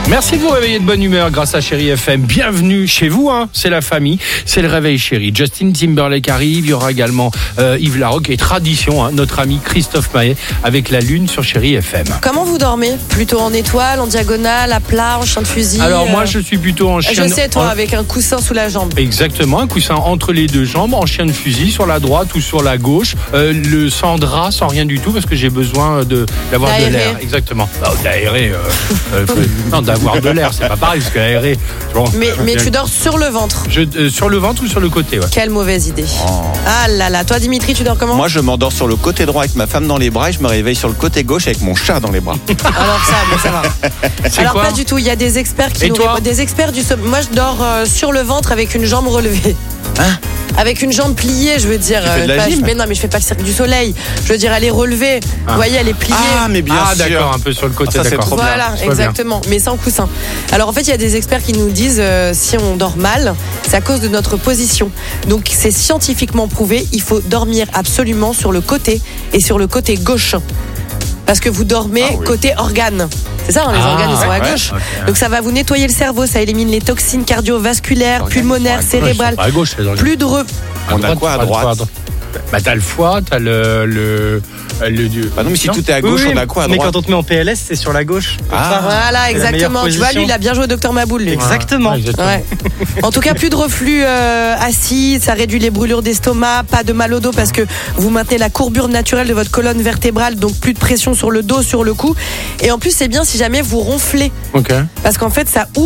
Merci de vous réveiller de bonne humeur grâce à Chérie FM. Bienvenue chez vous, c'est la famille, c'est le réveil chéri. Justin Timberlake arrive, il y aura également Yves Larocque et tradition, notre ami Christophe Maé avec la lune sur Chérie FM. Comment vous dormez ? Plutôt en étoile, en diagonale, à plat, en chien de fusil ? Alors moi je suis plutôt en chien... Je sais toi, avec un coussin sous la jambe. Exactement, un coussin entre les deux jambes, en chien de fusil, sur la droite ou sur la gauche, le sans drap, sans rien du tout, parce que j'ai besoin d'avoir de l'air. Exactement. D'aérer, non, d'avoir de l'air, c'est pas pareil, parce qu'aérer... Mais tu dors sur le ventre ? Sur le ventre ou sur le côté, ouais. Quelle mauvaise idée. Ah là là, toi Dimitri, tu dors comment ? Moi je m'endors sur le côté droit avec ma femme dans les bras et je me réveille sur le côté gauche avec mon chat dans les bras. Alors ça va. Alors pas du tout, il y a des experts qui des experts du sommeil. Moi je dors sur le ventre avec une jambe relevée. Avec une jambe pliée, je veux dire. Tu fais de la gym ? Mais non, mais je fais pas le cirque du soleil. Je veux dire, elle est relevée. Vous voyez, elle est pliée. Ah, mais bien sûr. D'accord, un peu sur le côté, ça, d'accord. c'est trop Voilà, bien. exactement. Mais sans coussin. Alors en fait, il y a des experts qui nous disent si on dort mal, c'est à cause de notre position. Donc c'est scientifiquement prouvé. Il faut dormir absolument sur le côté et sur le côté gauche. Parce que vous dormez côté organes. C'est ça, les organes ils sont à gauche. Okay. Donc ça va vous nettoyer le cerveau, ça élimine les toxines cardiovasculaires, pulmonaires, cérébrales. À gauche, plus de On a quoi à droite ? Bah t'as le foie, t'as le Bah non, mais si tout est à gauche, on a quoi à droite ? Mais quand on te met en PLS, c'est sur la gauche. Voilà, exactement. Tu vois, lui, il a bien joué au Docteur Maboul, lui. Exactement. Ouais. En tout cas, plus de reflux assis, ça réduit les brûlures d'estomac, pas de mal au dos parce que vous maintenez la courbure naturelle de votre colonne vertébrale, donc plus de pression sur le dos, sur le cou. Et en plus, c'est bien si jamais vous ronflez. Ok. Parce qu'en fait, ça ouvre